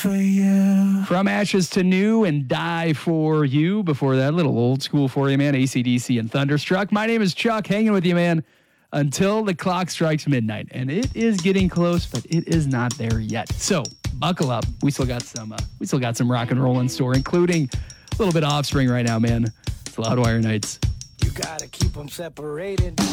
for you. From Ashes to New and Die for You. Before that, a little old school for you, man. AC/DC and Thunderstruck. My name is Chuck, hanging with you, man, until the clock strikes midnight. And it is getting close, but it is not there yet. So buckle up. We still got some rock and roll in store, including a little bit of Offspring right now, man. It's Loudwire Nights. You gotta keep them separated.